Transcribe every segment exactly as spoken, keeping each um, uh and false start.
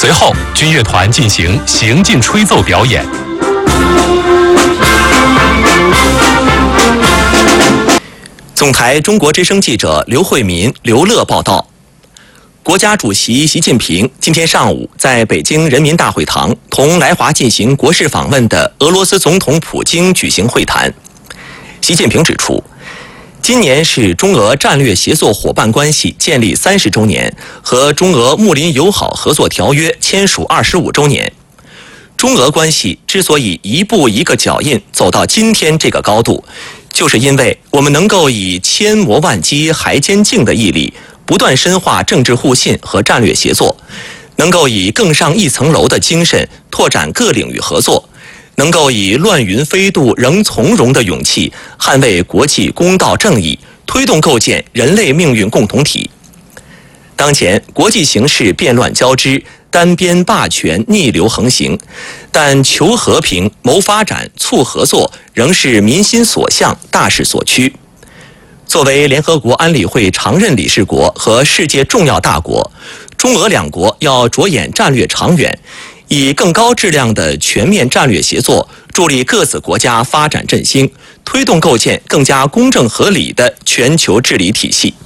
随后，军乐团进行行进吹奏表演。 总台中国之声记者刘慧民、刘乐报道。国家主席习近平今天上午在北京人民大会堂同来华进行国事访问的俄罗斯总统普京举行会谈。习近平指出，今年是中俄战略协作伙伴关系建立三十周年和中俄睦邻友好合作条约签署二十五周年。中俄关系之所以一步一个脚印走到今天这个高度，就是因为我们能够以千磨万击还坚劲的毅力，不断深化政治互信和战略协作，能够以更上一层楼的精神拓展各领域合作，能够以乱云飞渡仍从容的勇气捍卫国际公道正义，推动构建人类命运共同体。当前国际形势变乱交织，单边霸权逆流横行，但求和平、谋发展、促合作仍是民心所向、大势所趋。作为联合国安理会常任理事国和世界重要大国，中俄两国要着眼战略长远，以更高质量的全面战略协作，助力各自国家发展振兴，推动构建更加公正合理的全球治理体系。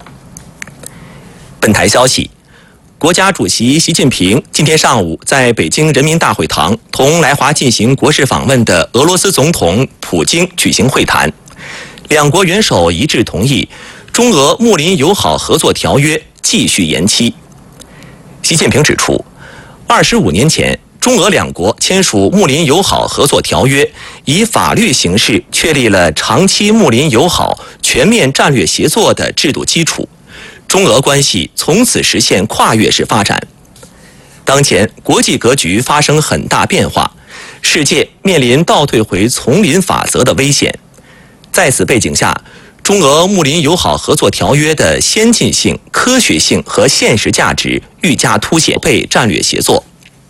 本台消息，国家主席习近平今天上午在北京人民大会堂同来华进行国事访问的俄罗斯总统普京举行会谈。两国元首一致同意中俄睦邻友好合作条约继续延期。习近平指出，二十五年前，中俄两国签署睦邻友好合作条约，以法律形式确立了长期睦邻友好、全面战略协作的制度基础，中俄关系从此实现跨越式发展。当前国际格局发生很大变化，世界面临倒退回丛林法则的危险。在此背景下，中俄睦邻友好合作条约的先进性、科学性和现实价值愈加凸显，配战略协作。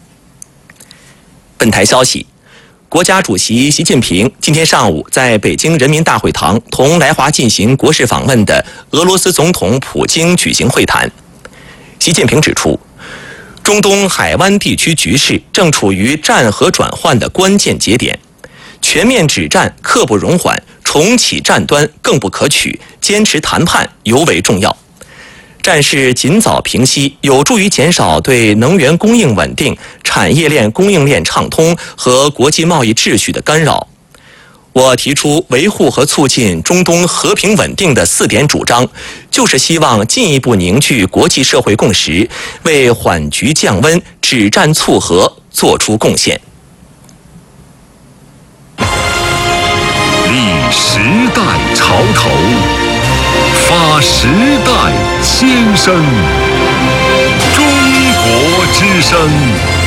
本台消息，国家主席习近平今天上午在北京人民大会堂同来华进行国事访问的俄罗斯总统普京举行会谈。习近平指出，中东海湾地区局势正处于战和转换的关键节点，全面止战刻不容缓，重启战端更不可取，坚持谈判尤为重要。战事尽早平息，有助于减少对能源供应稳定、产业链供应链畅通和国际贸易秩序的干扰。我提出维护和促进中东和平稳定的四点主张，就是希望进一步凝聚国际社会共识，为缓局降温、止战促和做出贡献。 立时代潮头，发时代千声。中国之声。